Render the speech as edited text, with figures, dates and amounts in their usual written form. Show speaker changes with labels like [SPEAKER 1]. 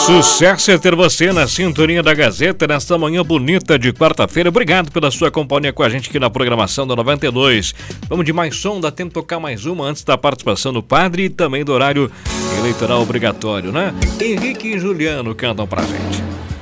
[SPEAKER 1] Sucesso é ter você na sintonia da Gazeta nesta manhã bonita de quarta-feira. Obrigado pela sua companhia com a gente aqui na programação da 92. Vamos de mais som, dá tempo de tocar mais uma antes da participação do padre e também do horário eleitoral obrigatório, né? Henrique e Juliano cantam pra gente.